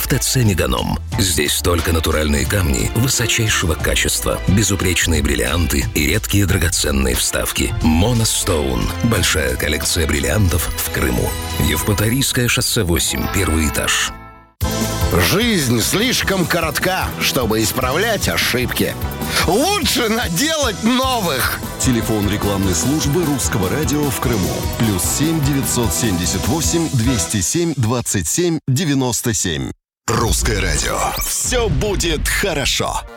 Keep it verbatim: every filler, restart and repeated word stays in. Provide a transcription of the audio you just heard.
в ТЦ «Меганом». Здесь только натуральные камни высочайшего качества, безупречные бриллианты и редкие драгоценные вставки. «Моностоун» – большая коллекция бриллиантов в Крыму. Евпаторийское шоссе восемь, первый этаж. Жизнь слишком коротка, чтобы исправлять ошибки. Лучше наделать новых. Телефон рекламной службы Русского радио в Крыму. Плюс семь девятьсот семьдесят восемь двести семь двадцать семь девяносто семь. Русское радио. Все будет хорошо.